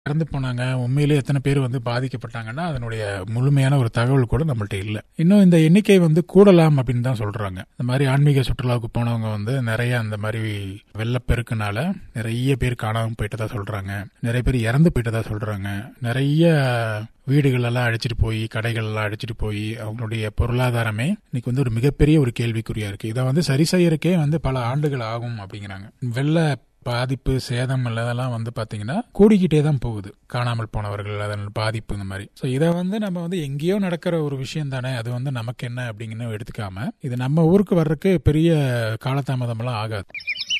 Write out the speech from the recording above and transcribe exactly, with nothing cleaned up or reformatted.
இறந்து போனாங்க, உண்மையிலேயே எத்தனை பேர் வந்து பாதிக்கப்பட்டாங்கன்னா அதனுடைய முழுமையான ஒரு தகவல் கூட நம்மள்ட்ட இல்ல. இன்னும் இந்த எண்ணிக்கை வந்து கூடலாம் அப்படின்னு தான் சொல்றாங்க. இந்த மாதிரி ஆன்மீக சுற்றுலாவுக்கு போனவங்க வந்து நிறைய அந்த மாதிரி வெள்ளப்பெருக்குனால நிறைய பேர் காணாம போயிட்டதா சொல்றாங்க, நிறைய பேர் இறந்து போயிட்டதா சொல்றாங்க, நிறைய வீடுகள் எல்லாம் அடிச்சிட்டு போய், கடைகள் எல்லாம் அடிச்சிட்டு போய் அவங்களுடைய பொருளாதாரமே இன்னைக்கு வந்து ஒரு மிகப்பெரிய ஒரு கேள்விக்குறியா இருக்கு. இதை வந்து சரி செய்யறதுக்கே வந்து பல ஆண்டுகள் ஆகும் அப்படிங்கிறாங்க. வெள்ள பாதிப்பு, சேதம் இதெல்லாம் வந்து பாத்தீங்கன்னா கூடிக்கிட்டே தான் போகுது. காணாமல் போனவர்கள், அதன் பாதிப்பு, இந்த மாதிரி. ஸோ இதை வந்து நம்ம வந்து எங்கேயோ நடக்கிற ஒரு விஷயம் தானே, அது வந்து நமக்கு என்ன அப்படிங்கன்னு எடுத்துக்காம இது நம்ம ஊருக்கு வர்றதுக்கு பெரிய காலதாமதம் எல்லாம் ஆகாது.